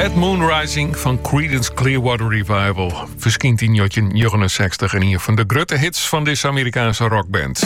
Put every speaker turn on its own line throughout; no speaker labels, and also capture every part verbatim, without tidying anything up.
Bad Moon Rising van Creedence Clearwater Revival. Verschijnt in negentien negenenzestig en hier van de grote hits van deze Amerikaanse rockband.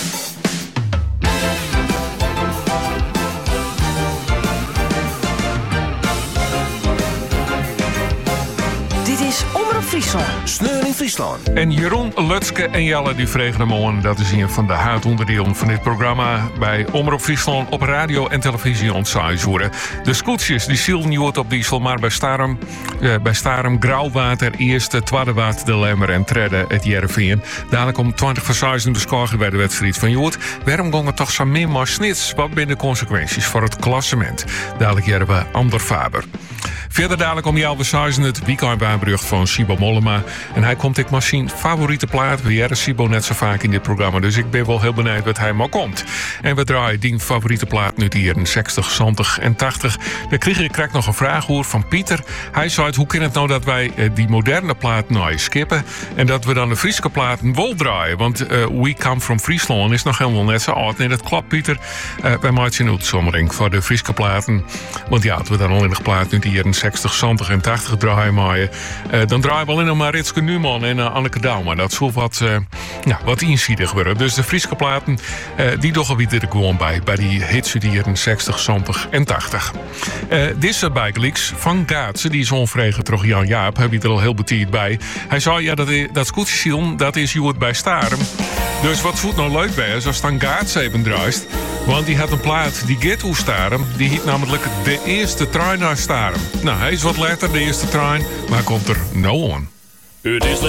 Dit is Omroep Friesland.
Sneur in Friesland.
En Jeroen, Lutske en Jelle die vregen hem aan. Dat is een van de houtonderdelen van dit programma bij Omroep Friesland op radio en televisie ontzeiden. De scootjes die zielden je op diesel, maar bij Starum, eh, bij Starum Grauwwater, eerste, tweede water de Lemmer en Tredde het Jereveen. Dadelijk om twintig voor zes bescoren bij de wedstrijd van Joert. Waarom gingen toch zo min maar snits? Wat zijn de consequenties voor het klassement? Dadelijk jaren we Ander Faber. Verder dadelijk om jou bezaaien het weekendbaanbrug van Sibo Mollema. En hij komt ik maar zijn favoriete plaat. We jaren Sibo net zo vaak in dit programma. Dus ik ben wel heel benieuwd wat hij maar komt. En we draaien die favoriete plaat nu hier in zestig, zeventig en tachtig. Dan kreeg ik krijg nog een vraag hoor van Pieter. Hij zei: hoe kan het nou dat wij die moderne plaat nou skippen en dat we dan de Friese platen wel draaien? Want uh, We Come From Friesland is nog helemaal net zo oud. Nee, dat klopt, Pieter. Uh, wij maken een uitzondering voor de Friese platen. Want ja, als we dan alleen nog plaat nu hier in zestig, zeventig en tachtig draaien maaien, uh, dan draaien we alleen nog maar Ritske Numan en uh, Anneke Douwma. Dat zal wat, uh, ja, wat insiedig worden. Dus de Friese platen, uh, die doggen we er gewoon bij. Bij die hits die hier in zestig, zeventig en tachtig. Uh, dit is bijgelijks van Gaatse, die is onvregen terug Jan Jaap. Heb je er al heel betierd bij. Hij zei, ja, dat, dat scootjesiel, dat is Joert bij Starum. Dus wat voelt nou leuk bij is als dan Gaatse even draait. Want die had een plaat die get hoe Starum. Die heet namelijk De Eerste Trein naar Starum. Nou, hij is wat later, de eerste trein, maar komt er nou on.
Het is